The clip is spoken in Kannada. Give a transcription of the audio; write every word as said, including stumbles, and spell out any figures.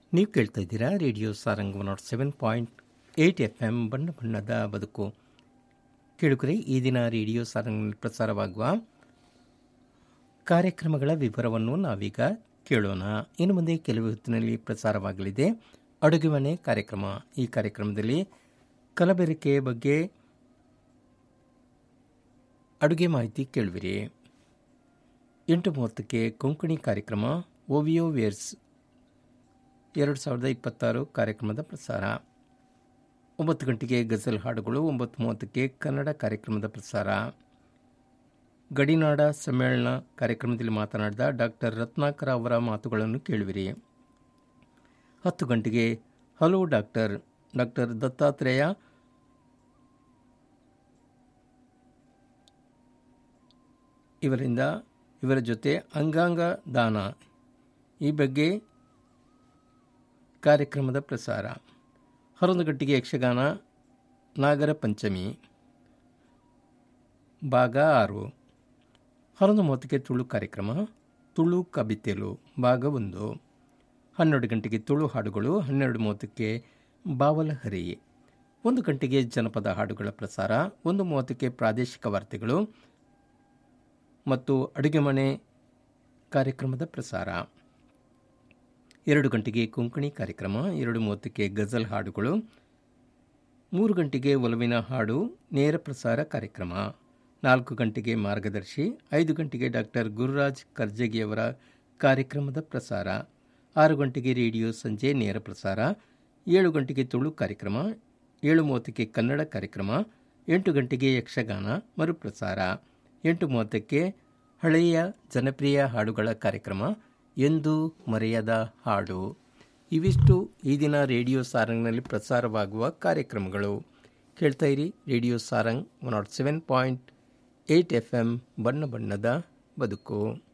ನೀವು ಕೇಳ್ತಾ ಇದ್ದೀರಾ radio Sarang one not seven point eight F M ಬಣ್ಣ ಬಣ್ಣದ ಬದುಕು. ಕೇಳುಗರೆ, ಈ ದಿನ ರೇಡಿಯೋ ಸಾರಂಗ್ನಲ್ಲಿ ಪ್ರಸಾರವಾಗುವ ಕಾರ್ಯಕ್ರಮಗಳ ವಿವರವನ್ನು ನಾವೀಗ ಕೇಳೋಣ. ಇನ್ನು ಮುಂದೆ ಕೆಲವು ಹೊತ್ತಿನಲ್ಲಿ ಪ್ರಸಾರವಾಗಲಿದೆ ಅಡುಗೆ ಮನೆ ಕಾರ್ಯಕ್ರಮ. ಈ ಕಾರ್ಯಕ್ರಮದಲ್ಲಿ ಕಲಬೆರಕೆ ಬಗ್ಗೆ ಅಡುಗೆ ಮಾಹಿತಿ ಕೇಳುವಿರಿ. ಎಂಟು ಮೂವತ್ತಕ್ಕೆ ಕೊಂಕಣಿ ಕಾರ್ಯಕ್ರಮ ಓವಿಯೋ ವೇರ್ಸ್ ಎರಡು ಸಾವಿರದ ಇಪ್ಪತ್ತಾರು ಕಾರ್ಯಕ್ರಮದ ಪ್ರಸಾರ. ಒಂಬತ್ತು ಗಂಟೆಗೆ ಗಜಲ್ ಹಾಡುಗಳು. ಒಂಬತ್ತು ಮೂವತ್ತಕ್ಕೆ ಕನ್ನಡ ಕಾರ್ಯಕ್ರಮದ ಪ್ರಸಾರ. ಗಡಿನಾಡ ಸಮ್ಮೇಳನ ಕಾರ್ಯಕ್ರಮದಲ್ಲಿ ಮಾತನಾಡಿದ ಡಾಕ್ಟರ್ ರತ್ನಾಕರ ಅವರ ಮಾತುಗಳನ್ನು ಕೇಳುವಿರಿ. ಹತ್ತು ಗಂಟೆಗೆ ಹಲೋ ಡಾಕ್ಟರ್ ಡಾಕ್ಟರ್ ದತ್ತಾತ್ರೇಯ ಇವರಿಂದ ಇವರ ಜೊತೆ ಅಂಗಾಂಗ ದಾನ ಈ ಬಗ್ಗೆ ಕಾರ್ಯಕ್ರಮದ ಪ್ರಸಾರ. ಹನ್ನೊಂದು ಗಂಟೆಗೆ ಯಕ್ಷಗಾನ ನಾಗರ ಪಂಚಮಿ ಭಾಗ ಆರು. ಹನ್ನೊಂದು ಮೂವತ್ತಕ್ಕೆ ತುಳು ಕಾರ್ಯಕ್ರಮ ತುಳು ಕಬಿತೆಲು ಭಾಗ ಒಂದು. ಹನ್ನೆರಡು ಗಂಟೆಗೆ ತುಳು ಹಾಡುಗಳು. ಹನ್ನೆರಡು ಮೂವತ್ತಕ್ಕೆ ಬಾವಲಹರಿ. ಒಂದು ಗಂಟೆಗೆ ಜನಪದ ಹಾಡುಗಳ ಪ್ರಸಾರ. ಒಂದು ಮೂವತ್ತಕ್ಕೆ ಪ್ರಾದೇಶಿಕ ವಾರ್ತೆಗಳು ಮತ್ತು ಅಡುಗೆ ಮನೆ ಕಾರ್ಯಕ್ರಮದ ಪ್ರಸಾರ. ಎರಡು ಗಂಟೆಗೆ ಕೊಂಕಣಿ ಕಾರ್ಯಕ್ರಮ. ಎರಡು ಮೂವತ್ತಕ್ಕೆ ಗಜಲ್ ಹಾಡುಗಳು. ಮೂರು ಗಂಟೆಗೆ ಒಲವಿನ ಹಾಡು ನೇರ ಪ್ರಸಾರ ಕಾರ್ಯಕ್ರಮ. ನಾಲ್ಕು ಗಂಟೆಗೆ ಮಾರ್ಗದರ್ಶಿ. ಐದು ಗಂಟೆಗೆ ಡಾಕ್ಟರ್ ಗುರುರಾಜ್ ಕರ್ಜಗಿಯವರ ಕಾರ್ಯಕ್ರಮದ ಪ್ರಸಾರ. ಆರು ಗಂಟೆಗೆ ರೇಡಿಯೋ ಸಂಜೆ ನೇರ ಪ್ರಸಾರ. ಏಳು ಗಂಟೆಗೆ ತುಳು ಕಾರ್ಯಕ್ರಮ. ಏಳು ಮೂವತ್ತಕ್ಕೆ ಕನ್ನಡ ಕಾರ್ಯಕ್ರಮ. ಎಂಟು ಗಂಟೆಗೆ ಯಕ್ಷಗಾನ ಮರುಪ್ರಸಾರ. ಎಂಟು ಮೂವತ್ತಕ್ಕೆ ಹಳೆಯ ಜನಪ್ರಿಯ ಹಾಡುಗಳ ಕಾರ್ಯಕ್ರಮ ಎಂದು ಮರೆಯದ ಹಾಡು. ಇವಿಷ್ಟು ಈ ದಿನ ರೇಡಿಯೋ ಸಾರಂಗ್ನಲ್ಲಿ ಪ್ರಸಾರವಾಗುವ ಕಾರ್ಯಕ್ರಮಗಳು. ಕೇಳ್ತಾ ಇರಿ radio Sarang one not seven point eight F M ಬಣ್ಣ ಬಣ್ಣದ ಬದುಕು.